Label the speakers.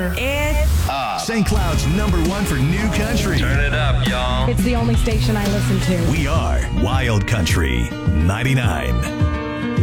Speaker 1: It's
Speaker 2: up. St. Cloud's #1 for new country.
Speaker 3: Turn it up, y'all.
Speaker 1: It's the only station I listen to.
Speaker 2: We are Wild Country 99.